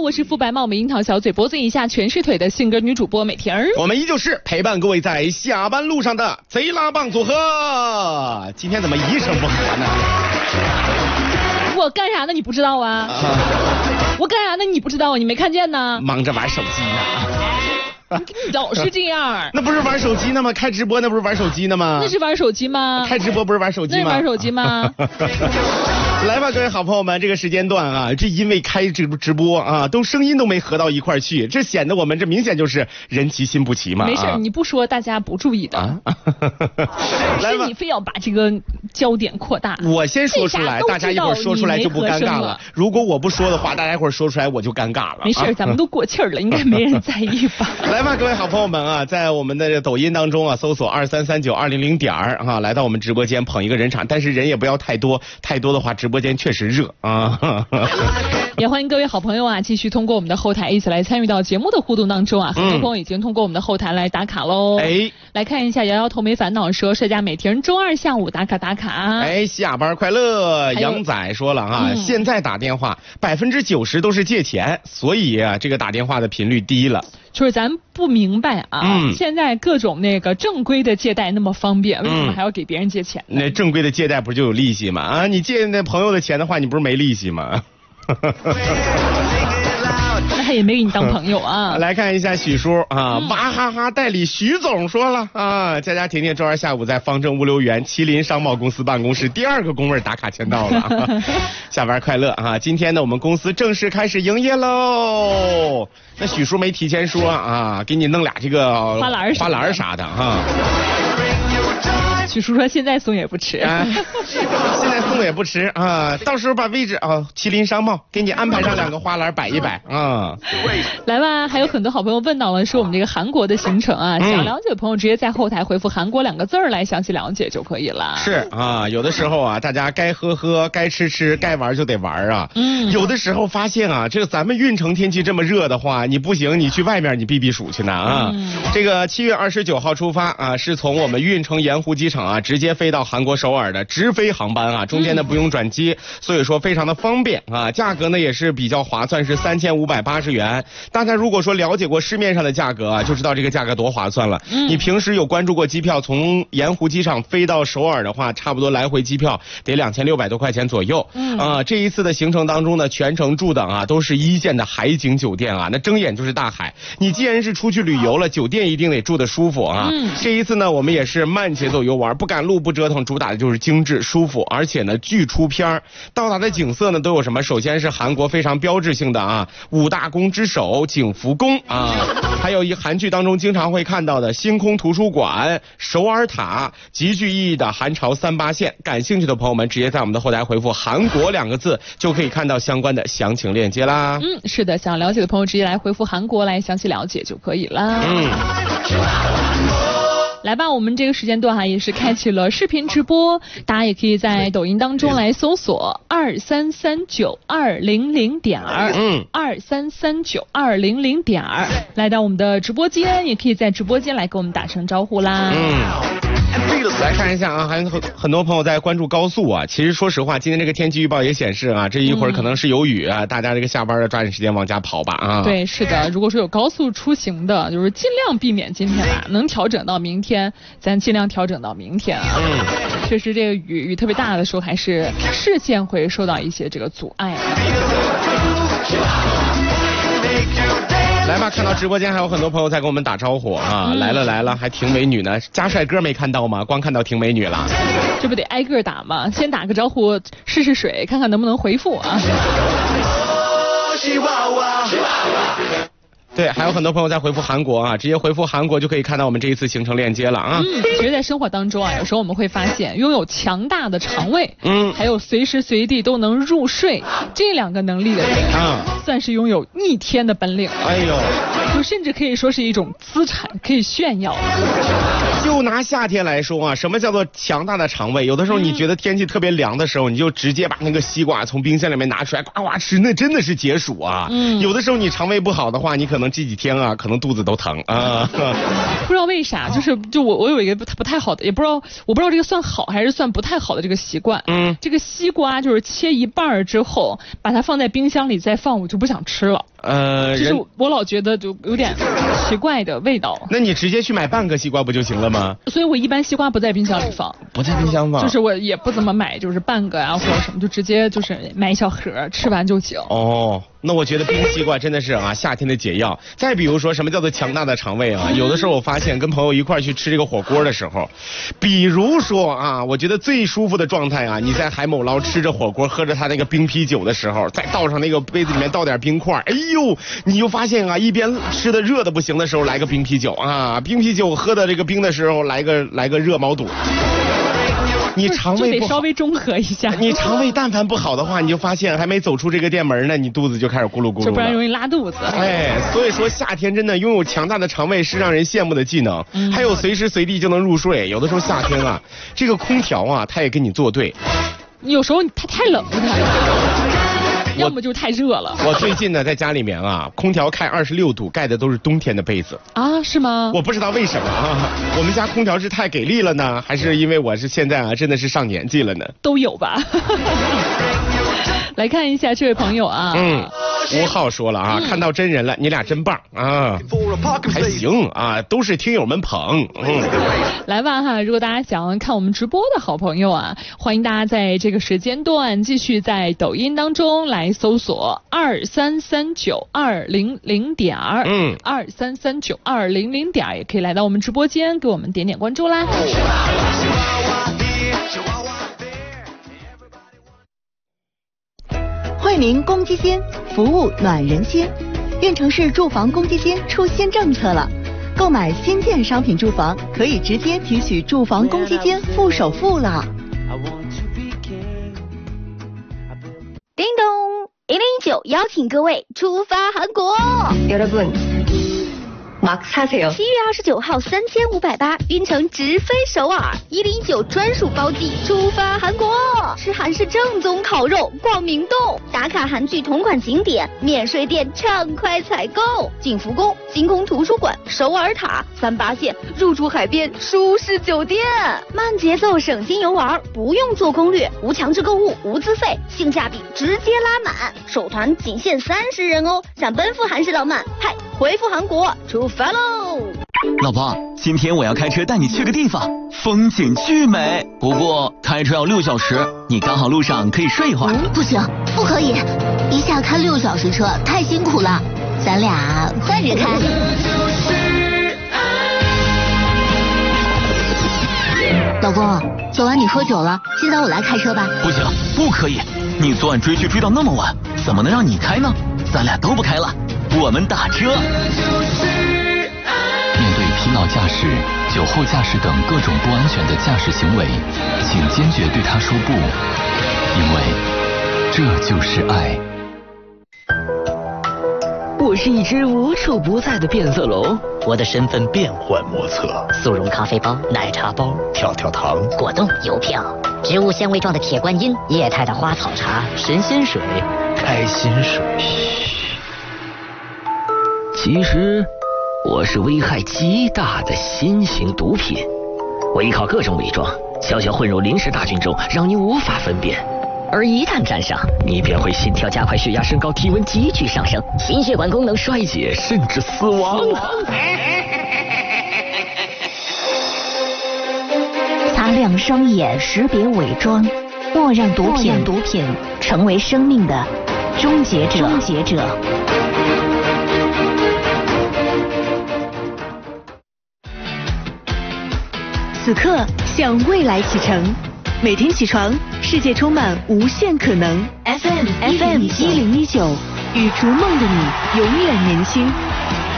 我是肤白貌美樱桃小嘴脖子以下全是腿的性格女主播美婷儿。 我们依旧是陪伴各位在下班路上的贼拉棒组合。今天怎么一声不合呢？ 我干啥呢？你不知道啊？我干啥呢？你不知道啊？你没看见呢？ 忙着玩手机呢。 你老是这样。 那不是玩手机呢吗？开直播那不是玩手机呢吗？ 那是玩手机吗？ 开直播不是玩手机吗？ 那是玩手机吗？ 来吧，各位好朋友们，这个时间段啊，这因为开直播啊，声音都没合到一块去，这显得我们这明显就是人齐心不齐嘛。 没事，你不说大家不注意的。是你非要把这个焦点扩大。 我先说出来，大家一会儿说出来就不尴尬了。如果我不说的话，大家一会儿说出来我就尴尬了。 没事，咱们都过气儿了，应该没人在意吧？ 来吧，各位好朋友们啊，在我们的抖音当中啊，搜索2339200点啊，来到我们直播间捧一个人场，但是人也不要太多，太多的话直播间确实热啊。 也欢迎各位好朋友啊，继续通过我们的后台一起来参与到节目的互动当中啊。很多朋友已经通过我们的后台来打卡喽。来看一下摇摇头没烦恼说社家美婷周二下午打卡。 下班快乐。杨仔说了啊，现在打电话90%都是借钱，所以啊这个打电话的频率低了。 就是咱不明白啊，现在各种那个正规的借贷那么方便，为什么还要给别人借钱呢？ 那正规的借贷不就有利息吗？啊，你借那朋友的钱的话，你不是没利息吗？ 那他也没给你当朋友啊。 来看一下许叔啊，娃哈哈代理许总说了啊，佳婷婷周二下午在方正物流园麒麟商贸公司办公室第2个工位打卡签到了。下班快乐啊！今天呢，我们公司正式开始营业喽。那许叔没提前说啊，给你弄俩这个花篮啥的哈。 许叔说现在送也不迟， 现在送也不迟啊！到时候把位置啊，麒麟商贸给你安排上2个花篮摆一摆啊。 来吧，还有很多好朋友问到了是我们这个韩国的行程啊，想了解的朋友直接在后台回复韩国2个字来详细了解就可以了。 是啊，有的时候啊，大家该喝喝，该吃，该玩就得玩啊。有的时候发现啊，这个咱们运城天气这么热的话，你不行，你去外面你避避暑去呢啊。这个7月29号出发啊，是从我们运城盐湖机场啊，直接飞到韩国首尔的直飞航班啊，中间呢不用转机，所以说非常的方便啊，价格呢也是比较划算，是3580元。大家如果说了解过市面上的价格啊，就知道这个价格多划算了。你平时有关注过机票从盐湖机场飞到首尔的话，差不多来回机票得2600多块钱左右。这一次的行程当中呢，全程住的啊都是1线的海景酒店啊，那睁眼就是大海。你既然是出去旅游了，酒店一定得住得舒服啊。这一次呢，我们也是慢节奏游玩，不赶路不折腾，主打的就是精致舒服，而且呢巨出片。到达的景色呢都有什么？首先是韩国非常标志性的啊5大宫之首景福宫啊，还有韩剧当中经常会看到的星空图书馆、首尔塔，极具意义的韩朝3-8线。感兴趣的朋友们直接在我们的后台回复韩国2个字，就可以看到相关的详情链接啦。 是的，想了解的朋友直接来回复韩国来详细了解就可以啦。来吧，我们这个时间段也是开启了视频直播，大家也可以在抖音当中来搜索2339200点，2339200点，来到我们的直播间，也可以在直播间来跟我们打声招呼啦。 来看一下啊，还很多朋友在关注高速啊。其实说实话，今天这个天气预报也显示啊，这一会儿可能是有雨啊，大家这个下班的抓紧时间往家跑吧啊。 对，是的，如果说有高速出行的，就是尽量避免今天吧，能调整到明天，咱尽量调整到明天啊。确实这个雨特别大的时候，还是视线会受到一些这个阻碍。 来吧，看到直播间还有很多朋友在跟我们打招呼啊，来了，还挺美女呢。加帅哥没看到吗？光看到挺美女了。 这不得挨个打吗？先打个招呼试水，看看能不能回复啊。 对，还有很多朋友在回复韩国啊，直接回复韩国就可以看到我们这一次行程链接了啊。 其实在生活当中啊，有时候我们会发现拥有强大的肠胃，还有随时随地都能入睡这2个能力的人算是拥有逆天的本领了。 哎呦， 就甚至可以说是一种资产，可以炫耀。 就拿夏天来说啊，什么叫做强大的肠胃？有的时候你觉得天气特别凉的时候，你就直接把那个西瓜从冰箱里面拿出来呱呱吃，那真的是解暑啊。有的时候你肠胃不好的话，你可能这几天啊，可能肚子都疼啊。 不知道为啥，就我有一个不太好的，我不知道这个算好还是算不太好的这个习惯。这个西瓜就是切一半之后，把它放在冰箱里再放，我就不想吃了。 就是我老觉得就有点奇怪的味道。 那你直接去买半个西瓜不就行了吗？ 所以我一般西瓜不在冰箱里放。 不在冰箱放？ 就是我也不怎么买，就是半个啊或者什么，就直接就是买一小盒，吃完就行。 哦，那我觉得冰西瓜真的是啊夏天的解药。再比如说什么叫做强大的肠胃啊？有的时候我发现跟朋友一块去吃这个火锅的时候，比如说啊，我觉得最舒服的状态啊，你在海某捞吃着火锅，喝着他那个冰啤酒的时候，再倒上那个杯子里面倒点冰块，哎呦，你就发现啊，一边吃的热的不行的时候来个冰啤酒啊，冰啤酒喝的这个冰的时候来个热毛肚。你肠胃不好， 就得稍微中和一下。 你肠胃但凡不好的话，你就发现还没走出这个店门呢，你肚子就开始咕噜咕噜了， 就不然容易拉肚子。 哎，所以说夏天真的拥有强大的肠胃是让人羡慕的技能，还有随时随地就能入睡。有的时候夏天啊，这个空调啊，它也跟你作对。 有时候它太冷了。要么就太热了。 我最近呢，在家里面啊，空调开26度，盖的都是冬天的被子啊，是吗？ 我不知道为什么啊，我们家空调是太给力了呢，还是因为我是现在啊，真的是上年纪了呢？ 都有吧。来看一下这位朋友啊吴浩说了啊，看到真人了，你俩真棒啊，还行啊，都是听友们捧。 来吧哈，如果大家想看我们直播的好朋友啊，欢迎大家在这个时间段继续在抖音当中来搜索23392000点，23392000点，也可以来到我们直播间给我们点点关注啦。 惠民公积金，服务暖人心。运城市住房公积金出新政策了，购买新建商品住房可以直接提取住房公积金付首付了。 叮咚，1019邀请各位出发韩国。7月29号3580运城直飞首尔，1019专属包机出发韩国，吃韩式正宗烤肉，逛明洞，打卡韩剧同款景点，免税店畅快采购，景福宫、星空图书馆、首尔塔、38线入住海边舒适酒店，慢节奏省心游玩，不用做攻略，无强制购物，无资费，性价比直接拉满，首团仅限30人哦，想奔赴韩式浪漫，嗨，回复韩国出发喽！ 老婆，今天我要开车带你去个地方，风景巨美，不过开车要6小时，你刚好路上可以睡一会儿。 不行，不可以，一下开6小时车太辛苦了，咱俩换着开。老公，昨晚你喝酒了，今早我来开车吧。 不行，不可以，你昨晚追剧追到那么晚，怎么能让你开呢？咱俩都不开了，我们打车。 面对疲劳驾驶、酒后驾驶等各种不安全的驾驶行为，请坚决对他说不，因为这就是爱。 我是一只无处不在的变色龙， 我的身份变幻莫测， 速溶咖啡包、奶茶包、 跳跳糖、 果冻、邮票、植物纤维状的铁观音、液态的花草茶、神仙水、 开心水。 其实我是危害极大的新型毒品，我依靠各种伪装，悄悄混入临时大军中，让你无法分辨。而一旦沾上，你便会心跳加快、血压升高、体温急剧上升、心血管功能衰竭，甚至死亡。 擦亮双眼，识别伪装，莫让毒品成为生命的终结者。此刻向未来启程，每天起床，世界充满无限可能。FM 1019，与逐梦的你永远年轻。